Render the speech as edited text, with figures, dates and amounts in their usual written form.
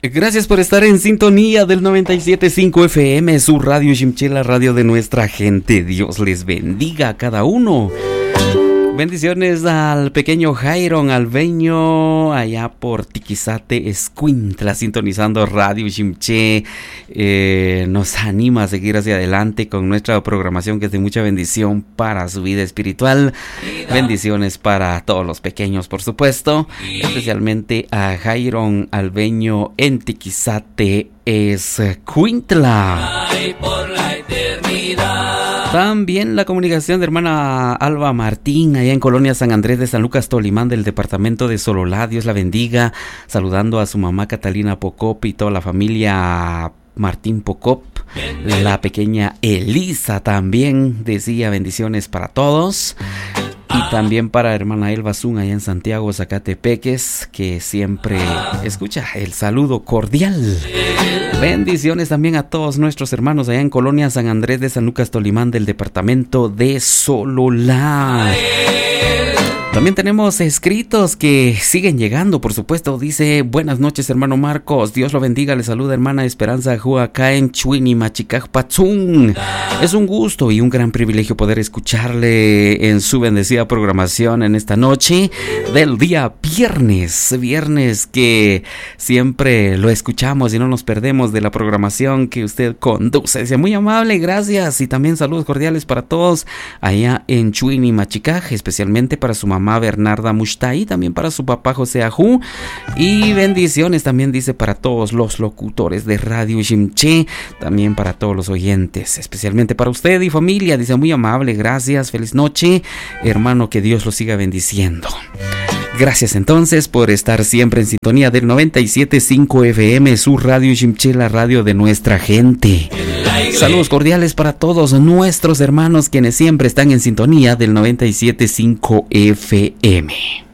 Gracias por estar en sintonía del 97.5 FM, su radio Shimché, la radio de nuestra gente. Dios les bendiga a cada uno. Bendiciones al pequeño Jairon Albeño, allá por Tiquizate, Escuintla, sintonizando Radio Shimché. Nos anima a seguir hacia adelante con nuestra programación, que es de mucha bendición para su vida espiritual. Bendiciones para todos los pequeños, por supuesto, especialmente a Jairon Albeño en Tiquizate, Escuintla. Por la eternidad. También la comunicación de hermana Alba Martín, allá en Colonia San Andrés de San Lucas, Tolimán, del departamento de Sololá. Dios la bendiga. Saludando a su mamá Catalina Pocop y toda la familia Martín Pocop. La pequeña Elisa también decía bendiciones para todos. Y también para hermana Elba Zun, allá en Santiago, Zacatepeques, que siempre escucha el saludo cordial. Bendiciones también a todos nuestros hermanos allá en Colonia San Andrés de San Lucas, Tolimán, del departamento de Sololá. También tenemos escritos que siguen llegando, por supuesto. Dice: buenas noches, hermano Marcos. Dios lo bendiga. Le saluda hermana Esperanza Juacaen Chuini Machicaj Patzún. Es un gusto y un gran privilegio poder escucharle en su bendecida programación en esta noche del día viernes. Viernes que siempre lo escuchamos y no nos perdemos de la programación que usted conduce. Dice: muy amable, gracias. Y también saludos cordiales para todos allá en Chuini Machicaj, especialmente para su mamá Bernarda Mushtay, también para su papá José Ajú, y bendiciones también dice para todos los locutores de Radio Shimché, también para todos los oyentes, especialmente para usted y familia. Dice: muy amable, gracias, feliz noche, hermano, que Dios lo siga bendiciendo. Gracias entonces por estar siempre en sintonía del 97.5 FM, su Radio Shimché, la radio de nuestra gente. Saludos cordiales para todos nuestros hermanos quienes siempre están en sintonía del 97.5 FM.